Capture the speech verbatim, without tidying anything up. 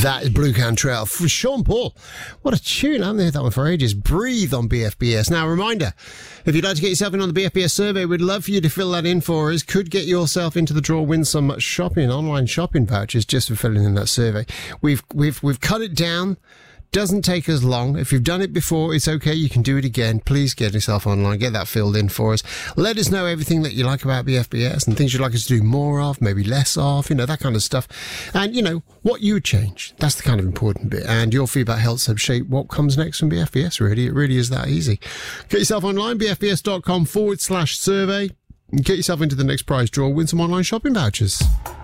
That is Blue Cantrell for Sean Paul. What a tune. I haven't heard that one for ages. Breathe on B F B S. Now, a reminder, if you'd like to get yourself in on the B F B S survey, we'd love for you to fill that in for us. Could get yourself into the draw, win some shopping, online shopping vouchers just for filling in that survey. We've, we've, we've cut it down. Doesn't take us long. If you've done it before, it's okay. You can do it again. Please get yourself online. Get that filled in for us. Let us know everything that you like about B F B S and things you'd like us to do more of, maybe less of, you know, that kind of stuff. And, you know, what you would change. That's the kind of important bit. And your feedback helps us shape what comes next from B F B S, really. It really is that easy. Get yourself online, bfbs.com forward slash survey. Get yourself into the next prize draw. Win some online shopping vouchers.